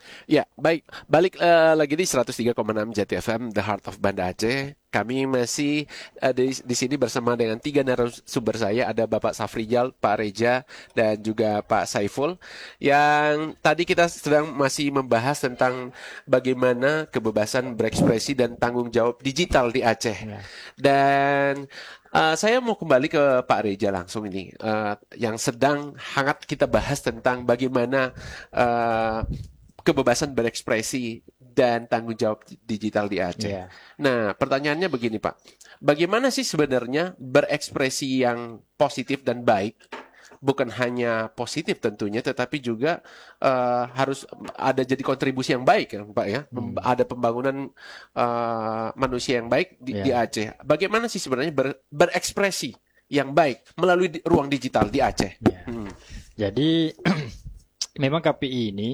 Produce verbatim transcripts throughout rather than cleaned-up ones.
Ya, baik. Balik eh, lagi di seratus tiga koma enam Jati F M, The Heart of Banda Aceh. Kami masih eh, di, di sini bersama dengan tiga narasumber saya. Ada Bapak Safrijal, Pak Reja, dan juga Pak Saiful. Yang tadi kita sedang masih membahas tentang bagaimana kebebasan berekspresi dan tanggung jawab digital di Aceh. Ya. Dan eh, saya mau kembali ke Pak Reja langsung ini. Eh, yang sedang hangat kita bahas tentang bagaimana eh, kebebasan berekspresi dan tanggung jawab digital di Aceh. Ya. Nah, pertanyaannya begini, Pak. Bagaimana sih sebenarnya berekspresi yang positif dan baik? Bukan hanya positif tentunya, tetapi juga eh, harus ada jadi kontribusi yang baik, ya, Pak ya. Mem- Hmm. Ada pembangunan eh, manusia yang baik di, di Ya. Aceh. Bagaimana sih sebenarnya ber- berekspresi yang baik melalui di- ruang digital di Aceh? Ya. Hmm. Jadi memang K P I ini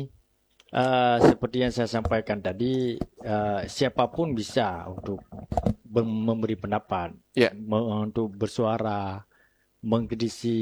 eh, seperti yang saya sampaikan tadi, eh, siapapun bisa untuk ber- memberi pendapat, Ya. me- untuk bersuara, mengkritisi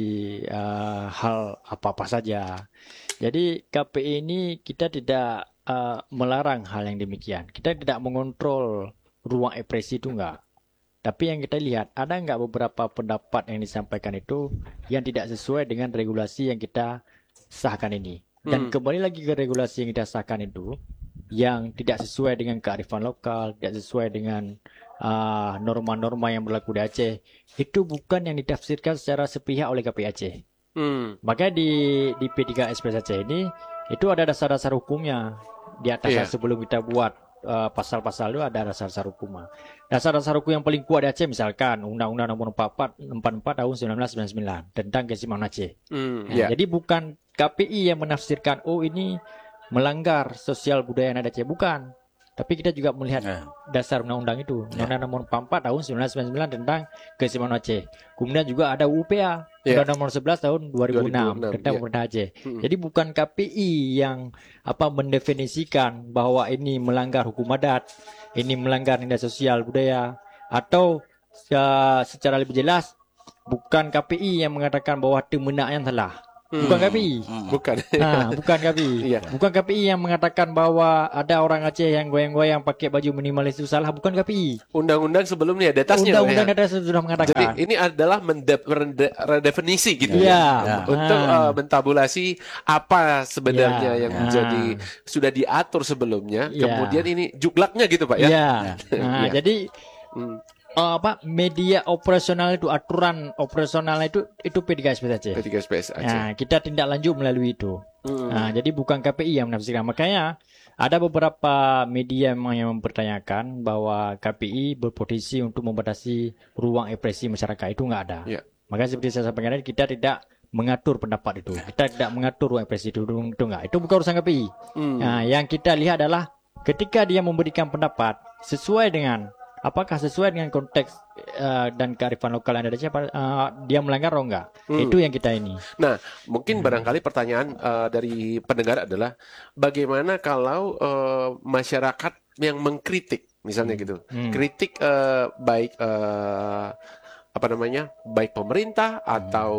eh, hal apa-apa saja. Jadi K P I ini kita tidak eh, melarang hal yang demikian. Kita tidak mengontrol ruang ekspresi itu enggak. Tapi yang kita lihat, ada enggak beberapa pendapat yang disampaikan itu yang tidak sesuai dengan regulasi yang kita sahkan ini. Dan Hmm. kembali lagi ke regulasi yang kita sahkan itu, yang tidak sesuai dengan kearifan lokal, tidak sesuai dengan ah, norma-norma yang berlaku di Aceh, itu bukan yang ditafsirkan secara sepihak oleh K P I Aceh. Hmm. Makanya di di P tiga S P S Aceh ini itu ada dasar-dasar hukumnya di atas Iya. sebelum kita buat uh, pasal-pasal itu ada dasar-dasar hukum. Dasar-dasar hukum yang paling kuat di Aceh misalkan Undang-Undang Nomor empat puluh empat tahun seribu sembilan ratus sembilan puluh sembilan tentang keseimbangan Aceh. Hmm. Nah, Ya. Jadi bukan K P I yang menafsirkan oh ini melanggar sosial budaya yang ada di Aceh, bukan. Tapi kita juga melihat Nah, dasar undang-undang itu, Ya. Undang-Undang Nomor empat puluh empat tahun seribu sembilan ratus sembilan puluh sembilan tentang keseimbangan Aceh. Kemudian juga ada U U P A, Ya. Undang-Undang Nomor sebelas tahun dua ribu enam dua ribu enam, tentang ya. pemerintah Aceh. Hmm. Jadi bukan K P I yang apa mendefinisikan bahwa ini melanggar hukum adat, ini melanggar nilai sosial budaya, atau uh, secara lebih jelas bukan K P I yang mengatakan bahwa temenak yang salah. Hmm. Bukan K P I. hmm. Bukan. Nah, bukan K P I. Iya. Bukan K P I yang mengatakan bahwa ada orang Aceh yang goyang-goyang pakai baju minimalis itu salah, bukan K P I. Undang-undang sebelumnya di atasnya. Undang-undang ya. dasar sudah mengatakan. Jadi ini adalah mende- rende- redefinisi gitu Iya. ya. Ya. Untuk Ah. uh, mentabulasi apa sebenarnya Ya. yang Ah. menjadi sudah diatur sebelumnya. Ya. Kemudian ini juklaknya gitu Pak ya. Iya. Ya. Nah, Iya. jadi Hmm. eh, apa media operasional itu, aturan operasional itu itu P tiga S P S Aceh. P tiga S P S Aceh. Nah, kita tindak lanjut melalui itu. Hmm. Nah, jadi bukan K P I yang menafsirkan. Makanya ada beberapa media memang yang mempertanyakan bahwa K P I berpotensi untuk membatasi ruang ekspresi masyarakat. Itu nggak ada. Ya. Makanya seperti saya sampaikan tadi, kita tidak mengatur pendapat itu. Kita tidak mengatur ruang ekspresi itu. Itu nggak. Itu bukan urusan K P I. Hmm. Nah, yang kita lihat adalah ketika dia memberikan pendapat sesuai dengan apakah sesuai dengan konteks eh, dan kearifan lokal yang ada di siapa, eh, dia melanggar atau enggak. Hmm. Itu yang kita ini. Nah, mungkin barangkali pertanyaan eh, dari pendengar adalah bagaimana kalau eh, masyarakat yang mengkritik, misalnya gitu, Hmm. kritik eh, baik eh, apa namanya, baik pemerintah atau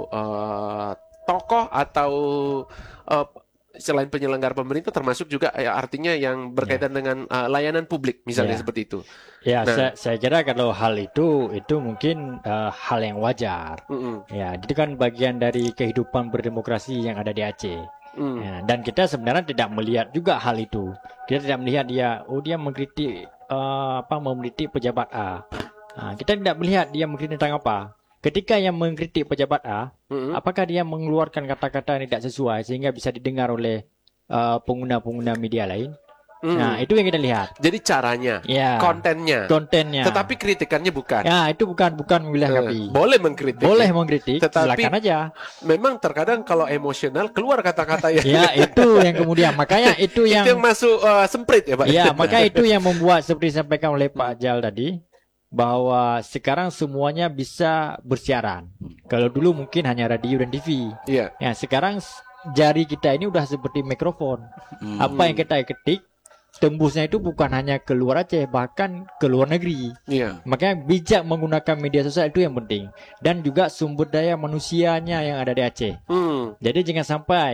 eh, tokoh atau eh, selain penyelenggara pemerintah, termasuk juga ya, artinya yang berkaitan dengan eh, layanan publik, misalnya Ya. seperti itu. Ya, Nah. saya, saya kira kalau hal itu itu mungkin eh, hal yang wajar. Mm-mm. Ya, itu kan bagian dari kehidupan berdemokrasi yang ada di Aceh. Mm. Ya, dan kita sebenarnya tidak melihat juga hal itu. Kita tidak melihat dia, oh dia mengkritik eh, apa mengkritik pejabat A. Nah, kita tidak melihat dia mengkritik tentang apa. Ketika yang mengkritik pejabat A, Mm-mm. apakah dia mengeluarkan kata-kata yang tidak sesuai sehingga bisa didengar oleh eh, pengguna-pengguna media lain? Mm. Nah, itu yang kita lihat. Jadi caranya, Ya, kontennya, kontennya. tetapi kritikannya bukan. Ya, itu bukan bukan wilayah K P I. Eh, boleh mengkritik. Boleh ya. mengkritik, Tetapi- silakan aja. Memang terkadang kalau emosional keluar kata-kata ya. Ya, itu yang kemudian. Makanya itu yang, Itu yang masuk eh, semprit ya Pak. ya, maka itu yang membuat seperti disampaikan oleh Pak Jal tadi, bahwa sekarang semuanya bisa bersiaran. Kalau dulu mungkin hanya radio dan T V. Iya. Ya, sekarang s- jari kita ini udah seperti mikrofon. Hmm. Apa yang kita ketik, tembusnya itu bukan hanya keluar Aceh, bahkan ke luar negeri. Iya. Makanya bijak menggunakan media sosial itu yang penting. Dan juga sumber daya manusianya yang ada di Aceh. Hmm. Jadi jangan sampai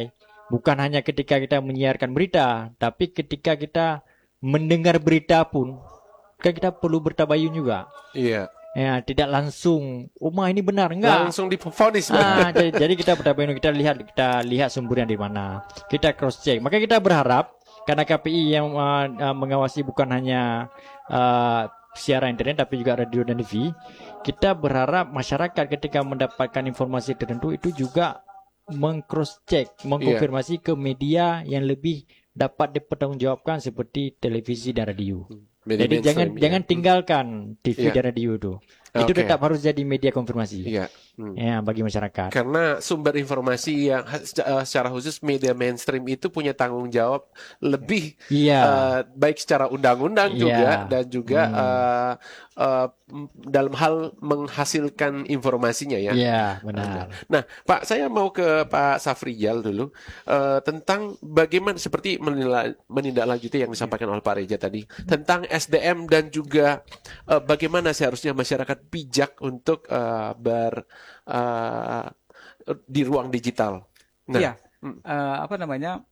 Bukan hanya ketika kita menyiarkan berita, tapi ketika kita mendengar berita pun, kan kita perlu bertabayun juga. Iya. Ya, tidak langsung, oh ma ini benar, enggak. Langsung difonis. Ah, jadi, jadi kita bertabayun, kita lihat, kita lihat sumbernya di mana, kita cross check. Maka kita berharap karena K P I yang uh, uh, mengawasi bukan hanya uh, siaran internet tapi juga radio dan T V, kita berharap masyarakat ketika mendapatkan informasi tertentu itu juga meng-cross check, mengkonfirmasi yeah. ke media yang lebih dapat dipertanggungjawabkan seperti televisi dan radio. Media Jadi jangan ya. jangan tinggalkan T V yeah. dan radio itu. Itu okay. tetap harus jadi media konfirmasi. Iya. Hmm. Ya, bagi masyarakat. Karena sumber informasi yang secara khusus media mainstream itu punya tanggung jawab lebih yeah. uh, baik secara undang-undang yeah. juga dan juga hmm. uh, uh, dalam hal menghasilkan informasinya ya. Iya, benar. Nah, Pak, saya mau ke Pak Safrijal dulu uh, tentang bagaimana seperti menindaklanjuti yang disampaikan oleh Pak Reja tadi tentang S D M dan juga uh, bagaimana seharusnya masyarakat bijak untuk uh, ber uh, di ruang digital. Nah, iya, uh, apa namanya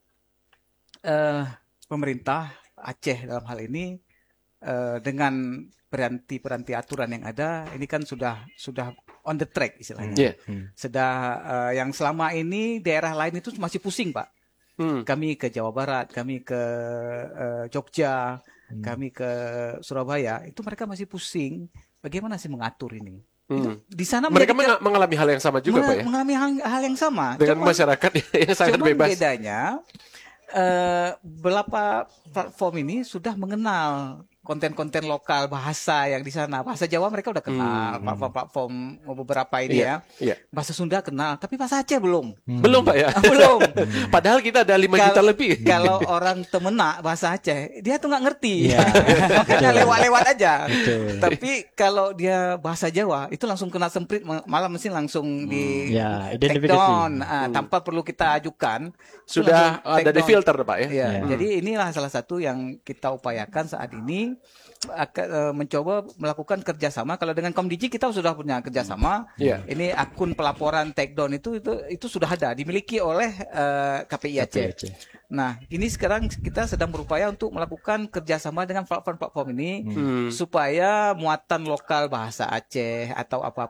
uh, pemerintah Aceh dalam hal ini uh, dengan peranti-peranti aturan yang ada, ini kan sudah sudah on the track istilahnya. Yeah. Sudah uh, yang selama ini daerah lain itu masih pusing, Pak. Hmm. Kami ke Jawa Barat, kami ke uh, Jogja, hmm. kami ke Surabaya, itu mereka masih pusing. Bagaimana sih mengatur ini? Hmm. Itu, di sana mereka menjadi, mengalami hal yang sama juga, Pak ya? Mengalami hal, hal yang sama. Dengan cuman, masyarakat yang sangat cuman bebas. Bedanya, uh, beberapa platform ini sudah mengenal konten-konten lokal bahasa yang di sana. Bahasa Jawa mereka udah kenal, hmm. platform beberapa ini iya, ya. Iya. Bahasa Sunda kenal, tapi bahasa Aceh belum. Hmm. Belum, Pak ya? Belum. Padahal kita ada lima juta lebih. Kalau orang Temenak bahasa Aceh, dia tuh nggak ngerti. Yeah. Makanya lewat-lewat aja. Betul. Tapi kalau dia bahasa Jawa, itu langsung kena semprit, malah mesti langsung di yeah, take down. hmm. Ah, tanpa perlu kita ajukan. Sudah ada di filter, Pak ya? Ya, hmm. Jadi inilah salah satu yang kita upayakan saat ini. Mencoba melakukan kerjasama. Kalau dengan Komdigi kita sudah punya kerjasama. Yeah. Ini akun pelaporan takedown itu itu itu sudah ada, dimiliki oleh uh, K P I Aceh. Nah, ini sekarang kita sedang berupaya untuk melakukan kerjasama dengan platform-platform ini hmm. supaya muatan lokal bahasa Aceh atau apa